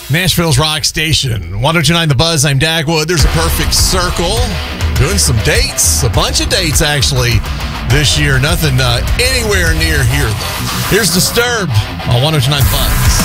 Nashville's Rock Station, 1029 The Buzz. I'm Dagwood. There's a perfect circle. Doing some dates, a bunch of dates actually this year. Nothing anywhere near here, though. Here's Disturbed on 1029 The Buzz.